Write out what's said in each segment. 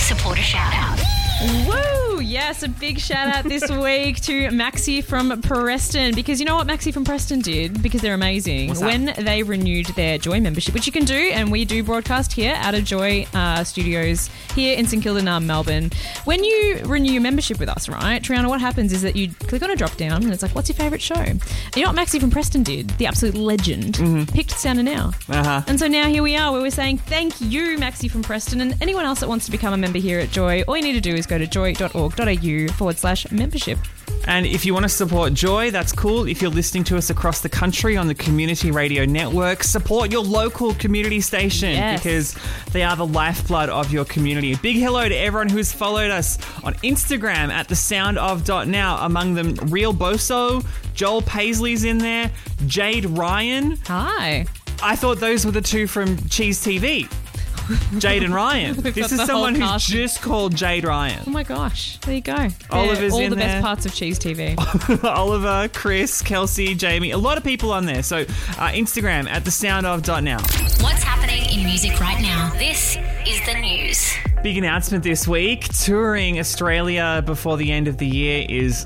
supporter shout out. Woo! Yes, a big shout out this week to Maxi from Preston, because you know what Maxi from Preston did? Because they're amazing. What's that? When they renewed their Joy membership, which you can do, and we do broadcast here out of Joy Studios here in St Kilda, Melbourne. When you renew your membership with us, right, Triana, what happens is that you click on a drop down and it's like, what's your favourite show? And you know what Maxi from Preston did? The absolute legend picked Sound of Now. And so now here we are where we're saying thank you, Maxi from Preston, and anyone else that wants to become a member here at Joy, all you need to do is go to joy.org.au/membership. And if you want to support Joy, that's cool. If you're listening to us across the country on the Community Radio Network, support your local community station because they are the lifeblood of your community. A big hello to everyone who's followed us on Instagram at thesoundof.now. Among them, Real Boso, Joel Paisley's in there, Jade Ryan. Hi. I thought those were the two from Cheese TV. Jade and Ryan. This is someone who's just called Jade Ryan. Oh my gosh. There you go. Oliver's all in the there. best parts of Cheese TV. Oliver, Chris, Kelsey, Jamie. A lot of people on there. So Instagram at thesoundof.now. What's happening in music right now? This is the news. Big announcement this week. Touring Australia before the end of the year is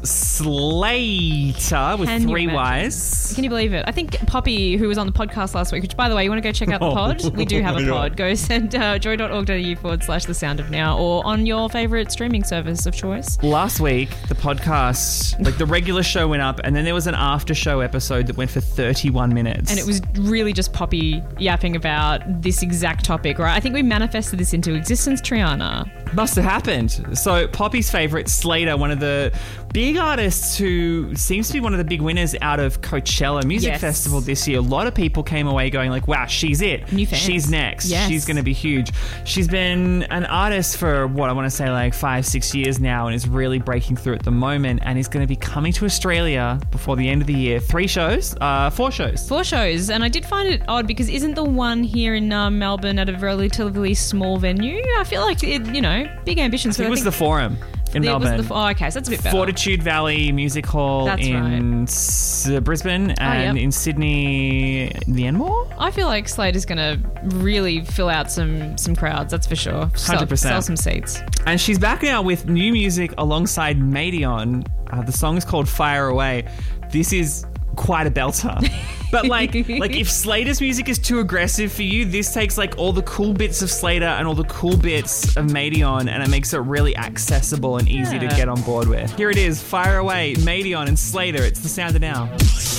Slater with Can you 3 imagine? Ys. Can you believe it? I think Poppy, who was on the podcast last week, which, by the way, you want to go check out the pod? We do have a pod. Go send joy.org.au/thesoundof now or on your favourite streaming service of choice. Last week, the podcast, like the regular show went up, and then there was an after show episode that went for 31 minutes. And it was really just Poppy yapping about this exact topic, right? I think we manifested this into existence, Triana. Must have happened. So Poppy's favourite, Slater, one of the big artists who seems to be one of the big winners out of Coachella Music Festival this year. A lot of people came away going like, wow, she's it. New fans. She's next. Yes. She's going to be huge. She's been an artist for, what, I want to say like 5-6 years now, and is really breaking through at the moment, and is going to be coming to Australia before the end of the year. 4 shows. 4 shows. And I did find it odd because isn't the one here in Melbourne at a relatively small venue? I feel like, big ambitions. It was the Forum in Melbourne. Okay, so that's a bit better. Fortitude Valley Music Hall in Brisbane, and in Sydney, the Enmore. I feel like Slater's going to really fill out some crowds, that's for sure. 100%. Sell some seats. And she's back now with new music alongside Madion. The song is called Fire Away. This is quite a belter. But like if Slater's music is too aggressive for you, this takes like all the cool bits of Slater and all the cool bits of Madion, and it makes it really accessible and easy to get on board with. Here it is, Fire Away, Madion and Slater. It's the sound of now.